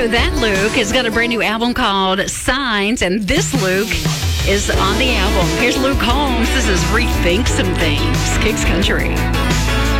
So that Luke has got a brand new album called Signs, and this Luke is on the album. Here's Luke Holmes. This is Rethink Some Things. Kicks Country.